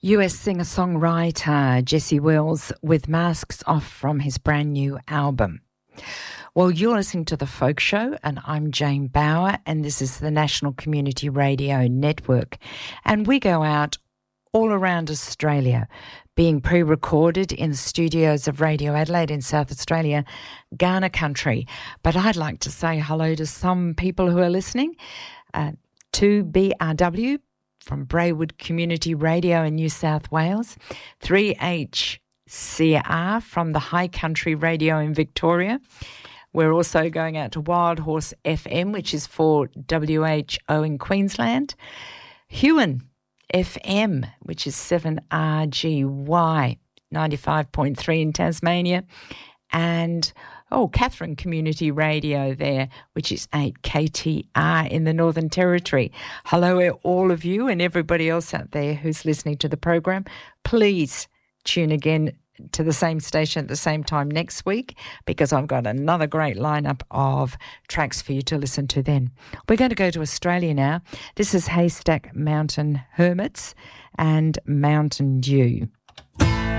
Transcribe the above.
US singer-songwriter Jesse Wells with Masks Off from his brand new album. Well, you're listening to The Folk Show, and I'm Jane Bauer, and this is the National Community Radio Network. And we go out all around Australia, being pre-recorded in the studios of Radio Adelaide in South Australia, Kaurna Country. But I'd like to say hello to some people who are listening to BRW, from Braewood Community Radio in New South Wales, 3HCR from the High Country Radio in Victoria. We're also going out to Wild Horse FM, which is for WHO in Queensland, Huon FM, which is 7RGY, 95.3 in Tasmania, and Catherine Community Radio there, which is 8KTR in the Northern Territory. Hello, all of you and everybody else out there who's listening to the program. Please tune again to the same station at the same time next week, because I've got another great lineup of tracks for you to listen to then. We're going to go to Australia now. This is Haystack Mountain Hermits and Mountain Dew.